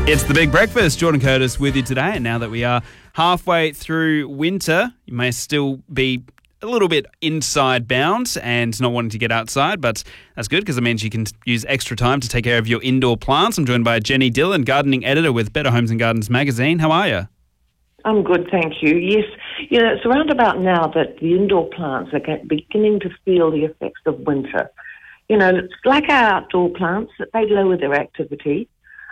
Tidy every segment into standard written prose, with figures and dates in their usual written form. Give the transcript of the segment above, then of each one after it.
It's the Big Breakfast. Jordan Curtis with you today. And now that we are halfway through winter, you may still be a little bit inside bound and not wanting to get outside, but that's good because it means you can use extra time to take care of your indoor plants. I'm joined by Jenny Dillon, gardening editor with Better Homes and Gardens magazine. How are you? I'm good, thank you. Yes, it's around about now that the indoor plants are beginning to feel the effects of winter. It's like our outdoor plants, they lower their activity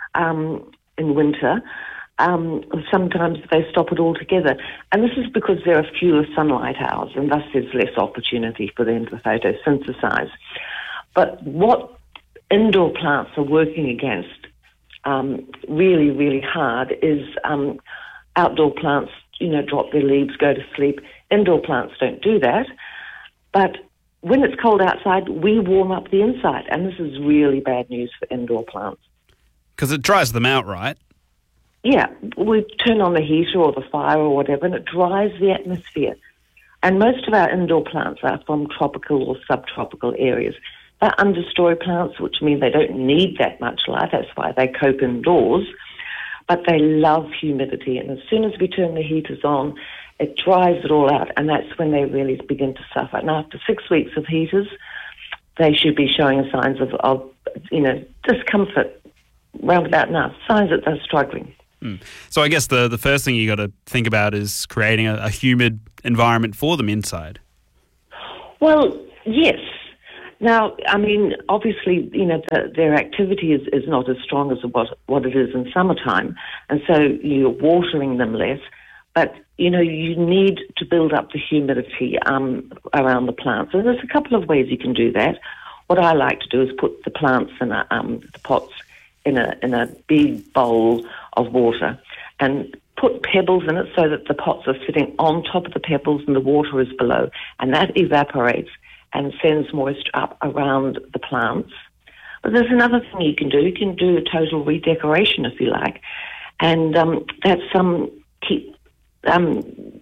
in winter. Sometimes they stop it altogether. And this is because there are fewer sunlight hours, and thus there's less opportunity for them to photosynthesize. But what indoor plants are working against really, really hard is outdoor plants, drop their leaves, go to sleep. Indoor plants don't do that. But when it's cold outside, we warm up the inside, and this is really bad news for indoor plants. Because it dries them out, right? Yeah, we turn on the heater or the fire or whatever, and it dries the atmosphere. And most of our indoor plants are from tropical or subtropical areas. They're understory plants, which mean they don't need that much light. That's why they cope indoors. But they love humidity, and as soon as we turn the heaters on, it dries it all out, and that's when they really begin to suffer. And after 6 weeks of heaters, they should be showing signs of discomfort round about now, signs that they're struggling. So I guess the first thing you got to think about is creating a humid environment for them inside. Well, yes. Now, obviously, their activity is not as strong as what it is in summertime, and so you're watering them less. But, you need to build up the humidity around the plants. And there's a couple of ways you can do that. What I like to do is put the plants in the pots in a big bowl of water and put pebbles in it so that the pots are sitting on top of the pebbles and the water is below. And that evaporates and sends moisture up around the plants. But there's another thing you can do. You can do a total redecoration if you like. And that's keep the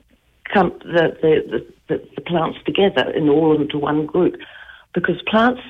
plants together into one group. Because plants,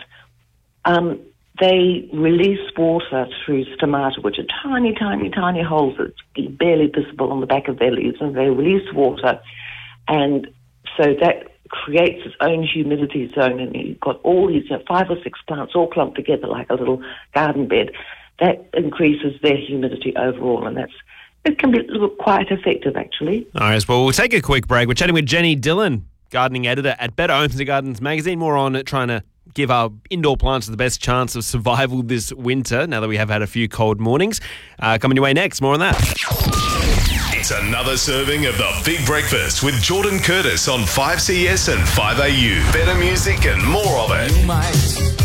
they release water through stomata, which are tiny, tiny, tiny holes that barely visible on the back of their leaves, and they release water. And so that creates its own humidity zone, and you've got all these 5 or 6 plants all clumped together like a little garden bed. That increases their humidity overall, and it can be quite effective, actually. All right, well, we'll take a quick break. We're chatting with Jenny Dillon, gardening editor at Better Homes and Gardens magazine, more on trying to give our indoor plants the best chance of survival this winter, now that we have had a few cold mornings. Coming your way next, more on that. It's another serving of the Big Breakfast with Jordan Curtis on 5CS and 5AU. Better music and more of it.